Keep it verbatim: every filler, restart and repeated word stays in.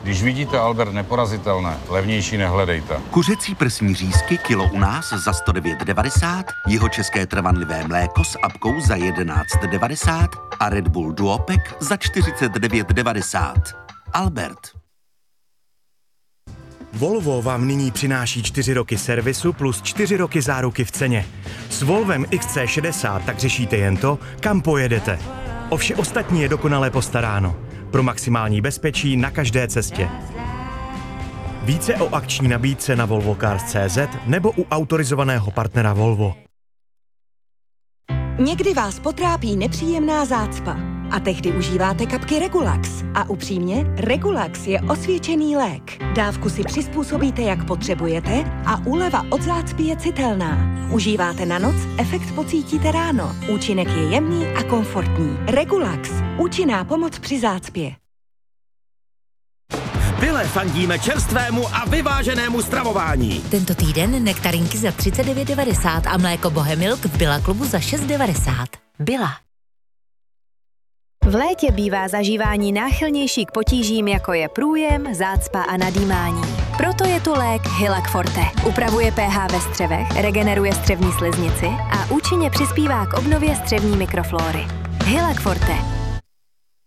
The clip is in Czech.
Když vidíte Albert neporazitelné, levnější nehledejte. Kuřecí prsní řízky kilo u nás za sto devět devadesát, jihočeské trvanlivé mléko s apkou za jedenáct devadesát a Red Bull Duopek za čtyřicet devět devadesát. Albert. Volvo vám nyní přináší čtyři roky servisu plus čtyři roky záruky v ceně. S Volvem X C šedesát tak řešíte jen to, kam pojedete. O vše ostatní je dokonale postaráno. Pro maximální bezpečí na každé cestě. Více o akční nabídce na volvo cars tečka cé zet nebo u autorizovaného partnera Volvo. Někdy vás potrápí nepříjemná zácpa a tehdy užíváte kapky Regulax. A upřímně, Regulax je osvědčený lék. Dávku si přizpůsobíte, jak potřebujete a úleva od zácpy je citelná. Užíváte na noc, efekt pocítíte ráno. Účinek je jemný a komfortní. Regulax. Účinná pomoc při zácpě. Byle fandíme čerstvému a vyváženému stravování. Tento týden nektarinky za třicet devět devadesát a mléko Bohemilk v Billa klubu za šest devadesát. Billa. V létě bývá zažívání náchylnější k potížím, jako je průjem, zácpa a nadýmání. Proto je tu lék Hylac Forte. Upravuje pH ve střevech, regeneruje střevní sliznici a účinně přispívá k obnově střevní mikroflóry. Hylac Forte.